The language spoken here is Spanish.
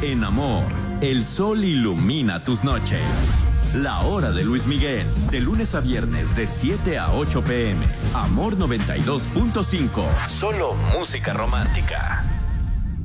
En Amor, el sol ilumina tus noches. La hora de Luis Miguel, de lunes a viernes de 7 a 8 p.m. Amor 92.5. Solo música romántica.